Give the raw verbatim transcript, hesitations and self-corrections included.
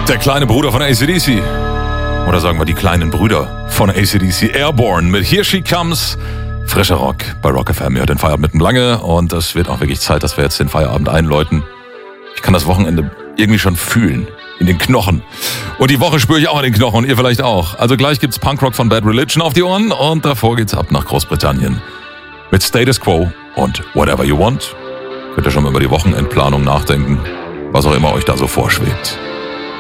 Der kleine Bruder von A C D C. Oder sagen wir die kleinen Brüder von A C D C. Airborne mit Here She Comes. Frischer Rock bei Rock F M. Ja, den Feierabend mit dem Lange. Und es wird auch wirklich Zeit, dass wir jetzt den Feierabend einläuten. Ich kann das Wochenende irgendwie schon fühlen. In den Knochen. Und die Woche spüre ich auch in den Knochen. Und ihr vielleicht auch. Also gleich gibt's Punkrock von Bad Religion auf die Ohren. Und davor geht's ab nach Großbritannien. Mit Status Quo und Whatever You Want. Könnt ihr schon mal über die Wochenendplanung nachdenken. Was auch immer euch da so vorschwebt.